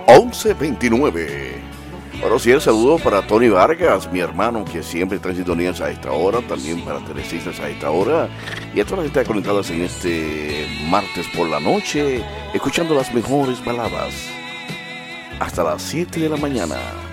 11:29. Ahora sí, el saludo para Tony Vargas, mi hermano, que siempre está en sintonía a esta hora, también para Teresistas a esta hora, y a todas las que están conectadas en este martes por la noche, escuchando las mejores baladas, hasta las 7 de la mañana.